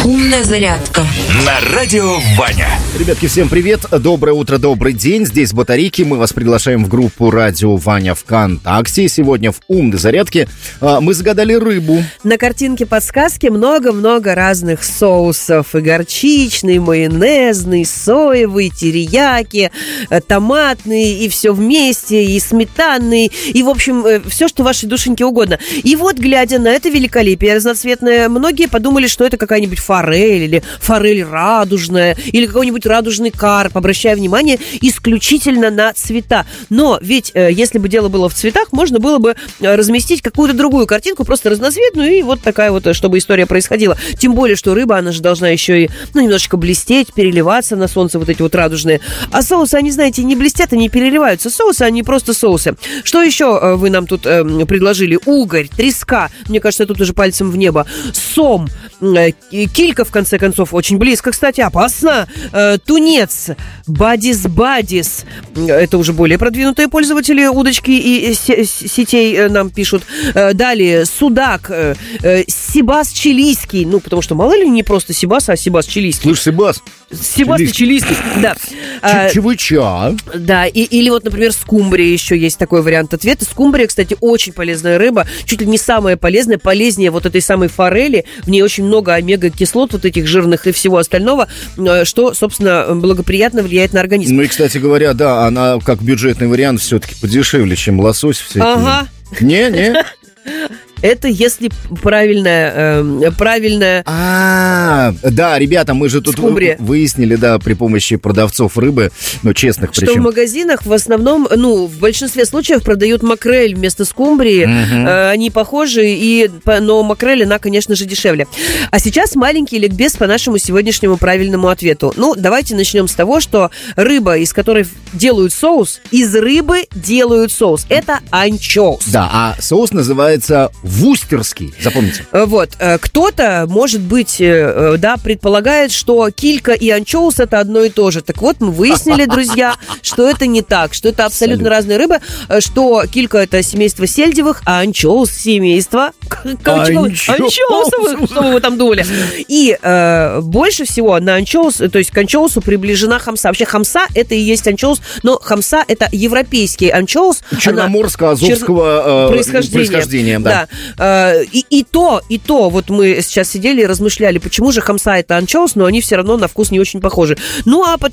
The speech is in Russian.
Умная зарядка на радио Ваня. Ребятки, всем привет, доброе утро, добрый день. Здесь Батарейки, мы вас приглашаем в группу радио Ваня ВКонтакте. Сегодня в умной зарядке мы загадали рыбу. На картинке подсказки много-много разных соусов. И горчичный, и майонезный, и соевый, терияки, томатный, и все вместе, и сметанный, и, в общем, все, что вашей душеньке угодно. И вот, глядя на это великолепие разноцветное, многие подумали, что это какая-нибудь форель, или форель радужная, или какой-нибудь радужный карп, обращая внимание исключительно на цвета. Но ведь, если бы дело было в цветах, можно было бы разместить какую-то другую картинку, просто разноцветную, и вот такая вот, чтобы история происходила. Тем более, что рыба, она же должна еще и, немножечко блестеть, переливаться на солнце, вот эти вот радужные. А соусы, они, знаете, не блестят и не переливаются. Соусы, они просто соусы. Что еще вы нам тут предложили? Угорь, треска, мне кажется, тут уже пальцем в небо, сом, килька, в конце концов, очень близко, кстати, опасно, тунец, бадис, это уже более продвинутые пользователи удочки и сетей нам пишут. Далее, судак, сибас чилийский, потому что мало ли не просто сибас, а сибас чилийский. Слышь, Сибас и чилийский, да. Чевыча. Да, или вот, например, скумбрия еще есть такой вариант ответа. Скумбрия, кстати, очень полезная рыба, чуть ли не самая полезная, полезнее вот этой самой форели. В ней очень много омега-кислот, вот этих жирных и всего остального, что, собственно, благоприятно влияет на организм. Ну и, кстати говоря, да, она как бюджетный вариант все-таки подешевле, чем лосось всякий. Ага. Не? Это если правильная... Да, ребята, мы же тут скумбрия. Выяснили, да, при помощи продавцов рыбы, честных причем. Что в магазинах в основном, в большинстве случаев продают макрель вместо скумбрии. Они похожи, но макрель, она, конечно же, дешевле. А сейчас маленький ликбез по нашему сегодняшнему правильному ответу. Давайте начнем с того, что рыба, из которой делают соус, из рыбы делают соус. Это анчоус. Да, а соус называется вустерский, запомните. Вот, кто-то, может быть, предполагает, что килька и анчоус это одно и то же. Так вот, мы выяснили, друзья, что это не так, что это абсолютно разные рыбы, что килька это семейство сельдевых, а анчоус семейство анчоусовых, что вы там думали. И больше всего на анчоус, то есть к анчоусу приближена хамса. Вообще хамса это и есть анчоус, но хамса это европейский анчоус. Черноморско-азовского происхождения, да. И то, вот мы сейчас сидели и размышляли, почему же хамса это анчоус, но они все равно на вкус не очень похожи.